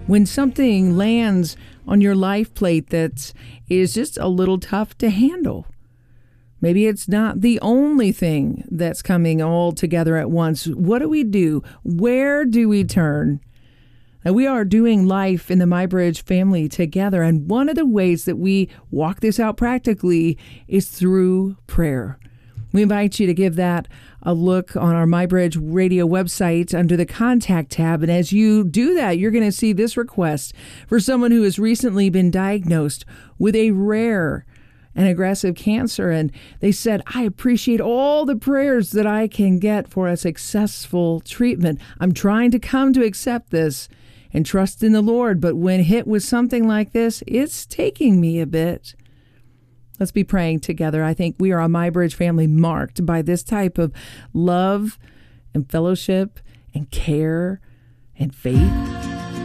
When something lands on your life plate that is just a little tough to handle. Maybe it's not the only thing that's coming all together at once. What do we do? Where do we turn? And we are doing life in the MyBridge family together. And one of the ways that we walk this out practically is through prayer. We invite you to give that a look on our MyBridge radio website under the Contact tab. And as you do that, you're going to see this request for someone who has recently been diagnosed with a rare and aggressive cancer. And they said, I appreciate all the prayers that I can get for a successful treatment. I'm trying to come to accept this and trust in the Lord. But when hit with something like this, it's taking me a bit. Let's be praying together. I think we are a MyBridge family marked by this type of love and fellowship and care and faith.